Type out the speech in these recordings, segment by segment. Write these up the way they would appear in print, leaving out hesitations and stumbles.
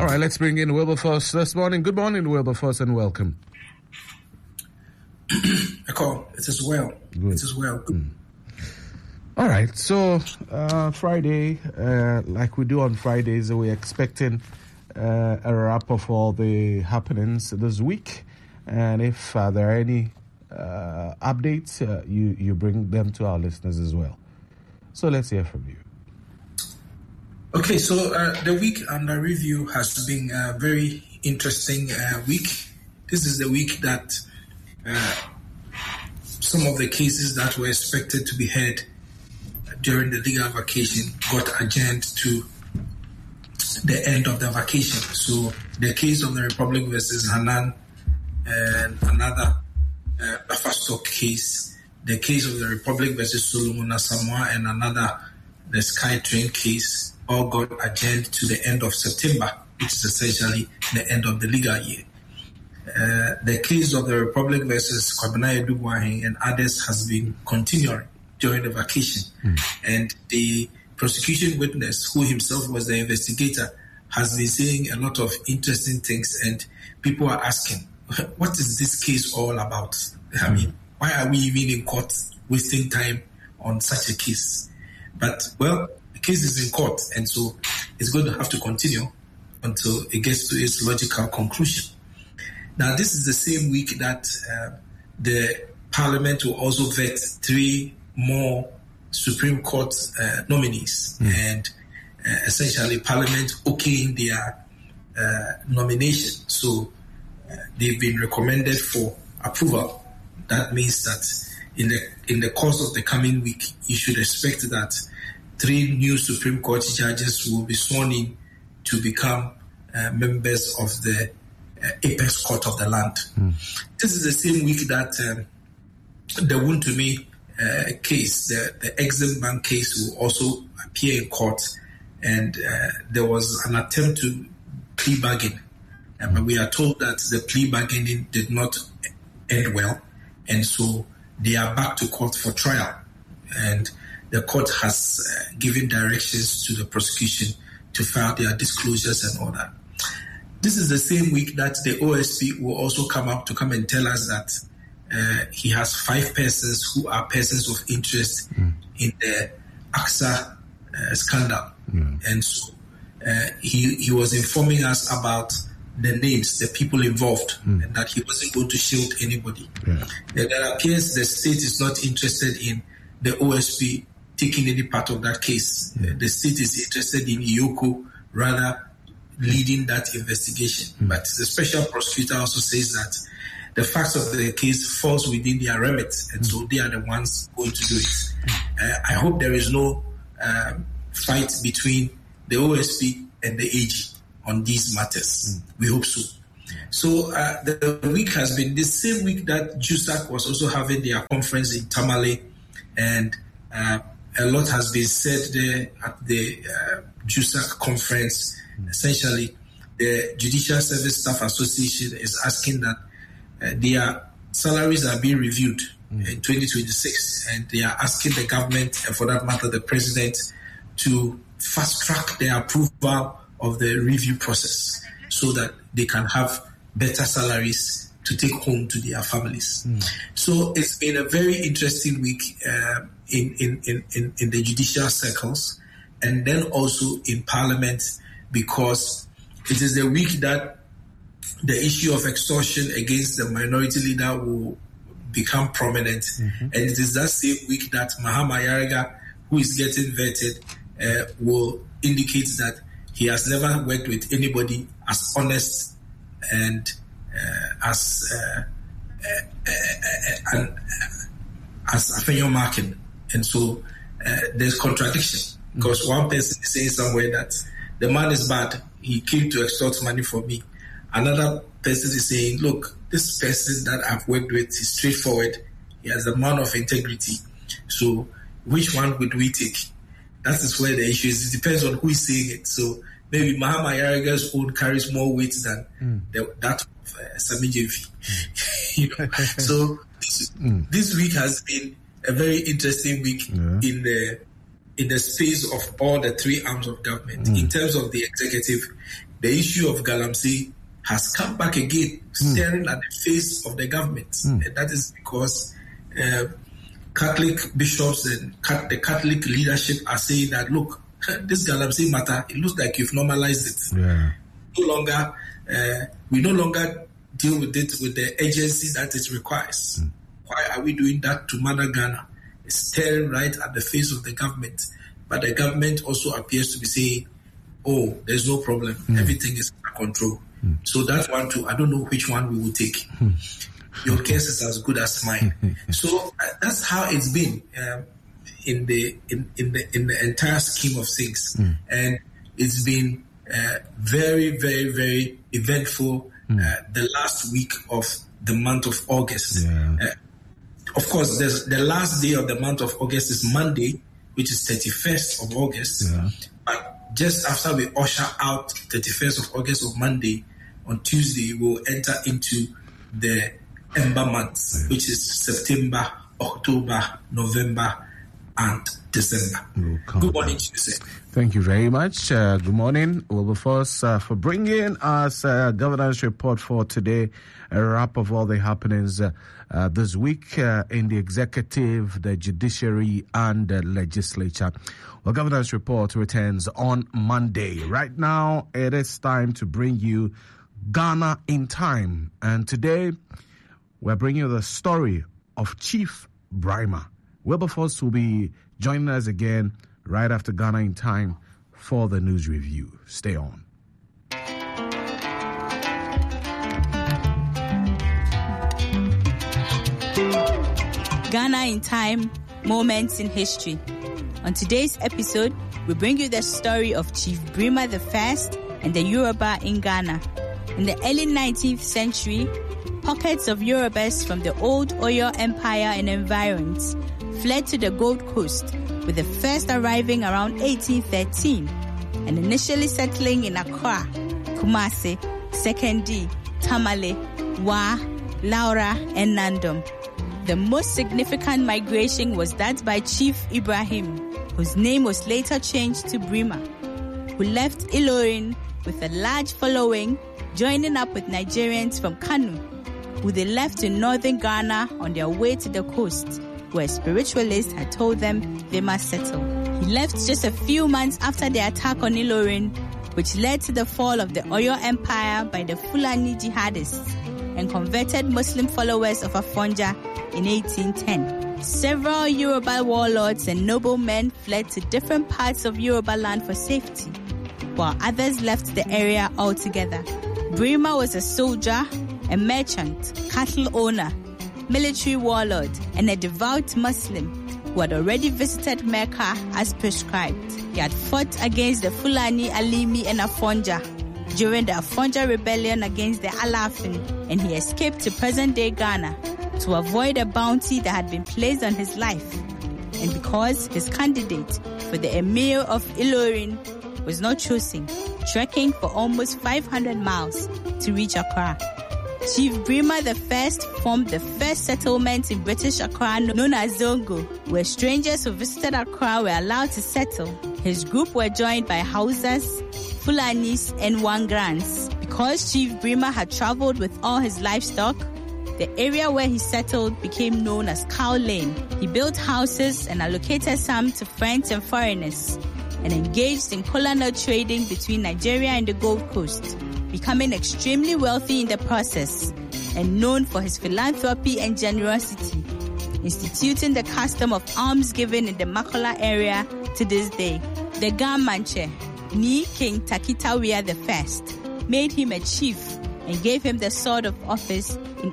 All right, let's bring in Wilberforce this morning. Good morning, Wilberforce, and welcome. It is well. Good. It is well. All right, so Friday, like we do on Fridays, we're expecting a wrap of all the happenings this week. And if there are any updates, you bring them to our listeners as well. So let's hear from you. Okay, so the week under review has been a very interesting week. This is the week that some of the cases that were expected to be heard during the legal vacation got adjourned to the end of the vacation. So the case of the Republic versus Hanan and another Bafastock case, the case of the Republic versus Solomon Asamoah and another, the SkyTrain case, all got adjourned to the end of September, which is essentially the end of the legal year. The case of the Republic versus Kwabena Edugwahin and others has been continuing during the vacation. And the prosecution witness, who himself was the investigator, has been saying a lot of interesting things, and people are asking, what is this case all about? I mean, why are we even in court wasting time on such a case? But, well, the case is in court, and so it's going to have to continue until it gets to its logical conclusion. Now, this is the same week that the Parliament will also vet 3 more Supreme Court nominees, and essentially Parliament okaying their nomination. So they've been recommended for approval. That means that in the course of the coming week, you should expect that 3 new Supreme Court judges will be sworn in to become members of the apex court of the land. This is the same week that the Wontumi case, the Exim Bank case, will also appear in court, and there was an attempt to plea bargain. But we are told that the plea bargaining did not end well, and so they are back to court for trial. And the court has given directions to the prosecution to file their disclosures and all that. This is the same week that the OSP will also come and tell us that he has 5 persons who are persons of interest in the AXA scandal. And so he was informing us about the names, the people involved, and that he wasn't going to shield anybody. It appears the state is not interested in the OSP taking any part of that case. The state is interested in Iyoko rather leading that investigation. But the special prosecutor also says that the facts of the case falls within their remit, and so they are the ones going to do it. I hope there is no fight between the OSP and the AG on these matters. We hope so. So the week has been the same week that JUSAC was also having their conference in Tamale, and a lot has been said there at the JUSAC conference. Essentially, the Judicial Service Staff Association is asking that their salaries are being reviewed in 2026, and they are asking the government, and for that matter the president, to fast-track the approval of the review process so that they can have better salaries to take home to their families. So it's been a very interesting week in the judicial circles, and then also in Parliament, because it is the week that the issue of extortion against the minority leader will become prominent. And it is that same week that Mahama Yariga, who is getting vetted, will indicate that he has never worked with anybody as honest and as Afenyo Markin. And so there's contradiction, because one person is saying somewhere that the man is bad, he came to extort money from me. Another person is saying, look, this person that I've worked with is straightforward, he has a man of integrity. So which one would we take? That is where the issue is. It depends on who is saying it. So maybe Mahama Yariga's own carries more weight than that of Sami Jevi. So this week has been a very interesting week in the space of all the 3 arms of government. In terms of the executive, the issue of Galamsey has come back again, staring at the face of the government. And that is because Catholic bishops and the Catholic leadership are saying that, look, this Galamsey matter, it looks like you've normalized it. Yeah. We no longer deal with it with the agency that it requires. Why are we doing that to Mother Ghana? It's staring right at the face of the government. But the government also appears to be saying, oh, there's no problem. Everything is under control. So that one too, I don't know which one we will take. Your case is as good as mine. So that's how it's been in the entire scheme of things. And it's been very, very, very eventful the last week of the month of August. Of course, the last day of the month of August is Monday, which is 31st of August. But just after we usher out 31st of August of Monday, on Tuesday, we'll enter into the Ember months, which is September, October, November, and December. Good morning to you, sir. Thank you very much. Good morning, Wilberforce, for bringing us governance report for today, a wrap of all the happenings this week in the executive, the judiciary, and the legislature. Well, governance report returns on Monday. Right now, it is time to bring you Ghana in Time. And today, we're bringing you the story of Chief Brima. Wilberforce will be joining us again right after Ghana in Time for the news review. Stay on. Ghana in Time, Moments in History. On today's episode, we bring you the story of Chief Brima I and the Yoruba in Ghana. In the early 19th century, pockets of Yorubas from the old Oyo Empire and environs fled to the Gold Coast, with the first arriving around 1813 and initially settling in Accra, Kumasi, Sekondi, Tamale, Wa, Laura, and Nandom. The most significant migration was that by Chief Ibrahim, whose name was later changed to Brima, who left Ilorin with a large following, joining up with Nigerians from Kanu, who they left in northern Ghana on their way to the coast, where spiritualists had told them they must settle. He left just a few months after the attack on Ilorin, which led to the fall of the Oyo Empire by the Fulani jihadists and converted Muslim followers of Afonja in 1810. Several Yoruba warlords and noblemen fled to different parts of Yoruba land for safety, while others left the area altogether. Brima was a soldier, a merchant, cattle owner, military warlord, and a devout Muslim who had already visited Mecca as prescribed. He had fought against the Fulani, Alimi, and Afonja during the Afonja rebellion against the Alafin, and he escaped to present-day Ghana to avoid a bounty that had been placed on his life, and because his candidate for the Emir of Ilorin was not chosen, trekking for almost 500 miles to reach Accra. Chief Brima I formed the first settlement in British Accra known as Zongo, where strangers who visited Accra were allowed to settle. His group were joined by Hausas, Fulanis, and Wangrans. Because Chief Brima had traveled with all his livestock, the area where he settled became known as Cow Lane. He built houses and allocated some to friends and foreigners, and engaged in colonial trading between Nigeria and the Gold Coast, becoming extremely wealthy in the process and known for his philanthropy and generosity, instituting the custom of almsgiving in the Makola area to this day. The Gamanche, Ni King Takitawea I, made him a chief and gave him the sword of office in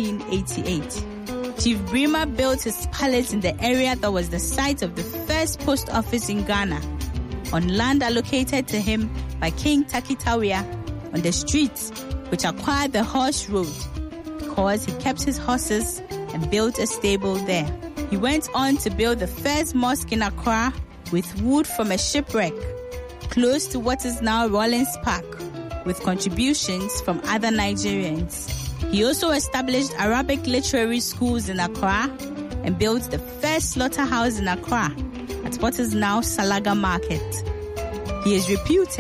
1888. Chief Brima built his palace in the area that was the site of the first post office in Ghana, on land allocated to him by King Takitawea on the streets which acquired the horse road, because he kept his horses and built a stable there. He went on to build the first mosque in Accra with wood from a shipwreck close to what is now Rollins Park, with contributions from other Nigerians. He also established Arabic literary schools in Accra and built the first slaughterhouse in Accra at what is now Salaga Market. He is reputed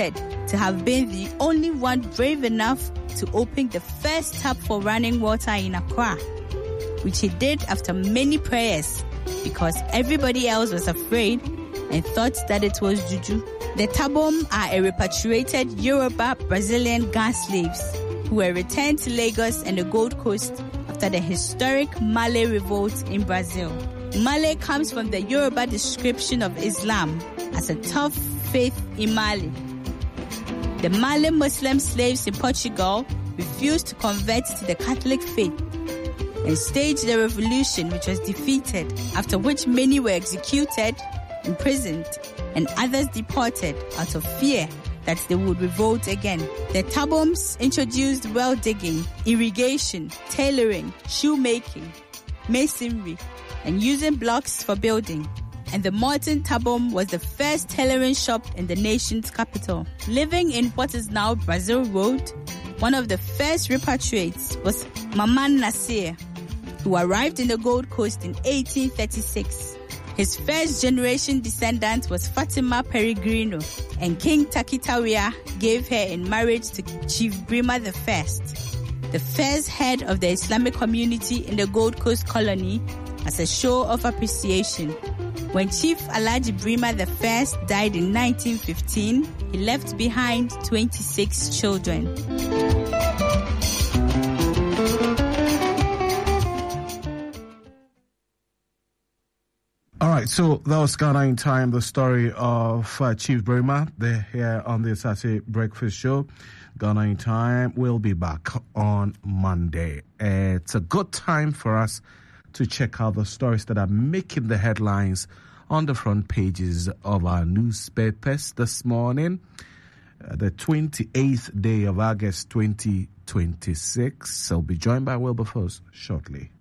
to have been the only one brave enough to open the first tap for running water in Accra, which he did after many prayers because everybody else was afraid and thought that it was juju. The Tabom are a repatriated Yoruba Brazilian Ga slaves who were returned to Lagos and the Gold Coast after the historic Malay revolt in Brazil. Malay comes from the Yoruba description of Islam as a tough faith in Mali. The Malay Muslim slaves in Portugal refused to convert to the Catholic faith and staged a revolution which was defeated, after which many were executed, imprisoned, and others deported out of fear that they would revolt again. The Taboms introduced well digging, irrigation, tailoring, shoemaking, masonry, and using blocks for building. And the Morton Tabom was the first tailoring shop in the nation's capital. Living in what is now Brazil Road, one of the first repatriates was Maman Nasir, who arrived in the Gold Coast in 1836. His first generation descendant was Fatima Peregrino, and King Takitawea gave her in marriage to Chief Brima I, the first head of the Islamic community in the Gold Coast colony, as a show of appreciation. When Chief Alhaji Brima I died in 1915, he left behind 26 children. All right, so that was Ghana in Time, the story of Chief Brima. They're here on the Saturday Breakfast Show. Ghana in Time will be back on Monday. It's a good time for us to check out the stories that are making the headlines on the front pages of our newspapers this morning. The 28th day of August 2026. I'll be joined by Wilberforce shortly.